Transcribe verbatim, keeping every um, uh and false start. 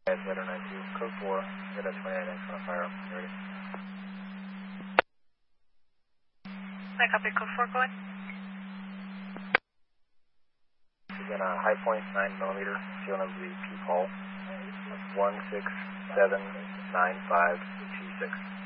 Zeta nine two, code four, Zeta twenty-nine X on fire, ready. I copy code four, go ahead. Again, a high point nine millimeter, seal number the peep hole, one six seven nine five two six.